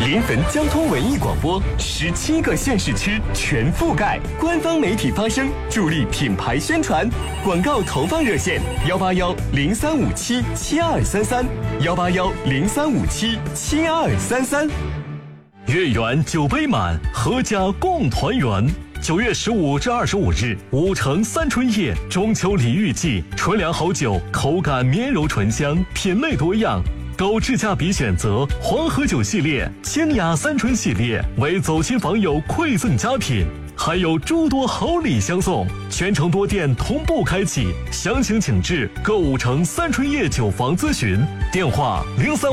临汾交通文艺广播，17个县市区全覆盖，官方媒体发声，助力品牌宣传。广告投放热线：181-0357-7233，181-0357-7233。月圆酒杯满，阖家共团圆。9月15至25日，5城三春夜中秋礼遇季，纯粮好酒，口感绵柔醇香，品类多样。购智驾比选择黄河酒系列、清雅三春系列，为走亲访友馈赠佳品，还有诸多好礼相送。全城多店同步开启，详情请至各5城三春夜酒房咨询，电话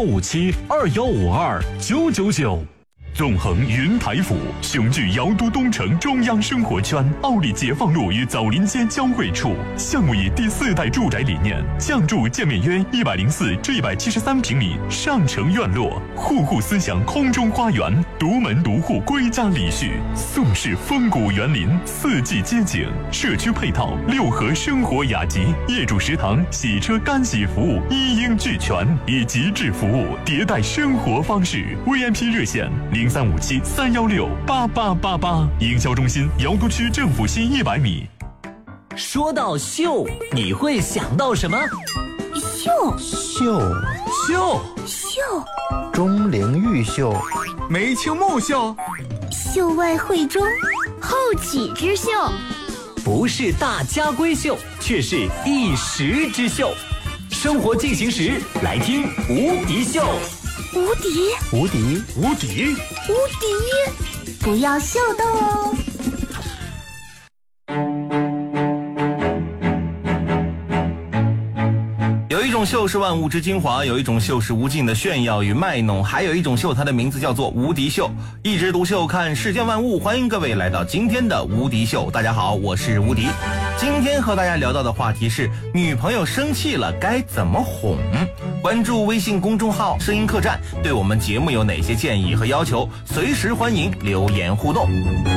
0357-2152-999。纵横云台府，雄踞瑶都东城中央生活圈，奥利解放路与枣林街交汇处。项目以第4代住宅理念，降筑建面约104至173平米上城院落，户户思想空中花园，独门独户归家礼序，宋式风谷园林，4季街景，社区配套6合生活雅集，业主食堂、洗车干洗服务一应俱全，以极致服务迭代生活方式。VIP 热线0357-316-8888，营销中心瑶都区政府西100米。 说到秀，你会想到什么？ 秀，钟灵毓秀， 梅青木秀， 秀外慧中，后起之秀。 不是大家闺秀，却是一时之秀。生活进行时，来听无敌秀。 无敌，不要秀逗哦。 有一种秀是万物之精华，有一种秀是无尽的炫耀与卖弄，还有一种秀，它的名字叫做无敌秀。一枝独秀，看世间万物。欢迎各位来到今天的无敌秀。大家好，我是无敌。今天和大家聊到的话题是女朋友生气了该怎么哄。关注微信公众号声音客栈，对我们节目有哪些建议和要求，随时欢迎留言互动。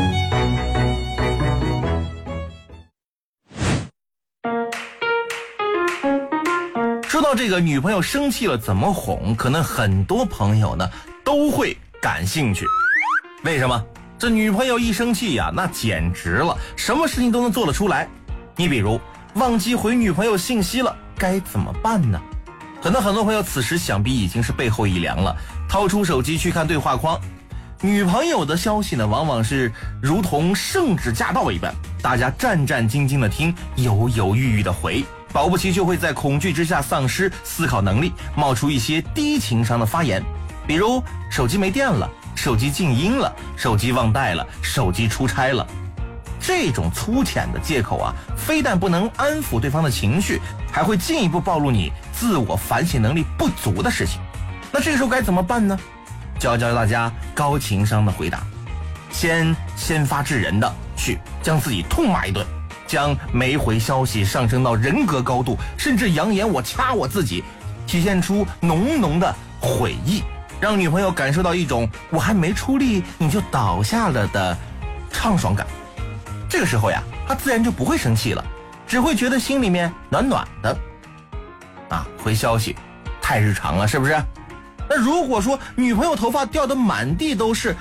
说到这个女朋友生气了怎么哄，可能很多朋友呢都会感兴趣。为什么？这女朋友一生气呀，那简直了，什么事情都能做得出来。你比如忘记回女朋友信息了，该怎么办呢？可能很多朋友此时想必已经是背后一凉了，掏出手机去看对话框。女朋友的消息呢，往往是如同圣旨驾到一般，大家战战兢兢的听，犹犹豫豫的回，保不齐就会在恐惧之下丧失思考能力，冒出一些低情商的发言，比如手机没电了，手机静音了，手机忘带了，手机出差了。这种粗浅的借口啊，非但不能安抚对方的情绪，还会进一步暴露你自我反省能力不足的事情。那这个时候该怎么办呢？教大家高情商的回答，先发制人的去将自己痛骂一顿，将没回消息上升到人格高度，甚至扬言我掐我自己，体现出浓浓的悔意，让女朋友感受到一种我还没出力你就倒下了的畅爽感。这个时候呀，她自然就不会生气了，只会觉得心里面暖暖的。回消息太日常了，是不是？那如果说女朋友头发掉得满地都是，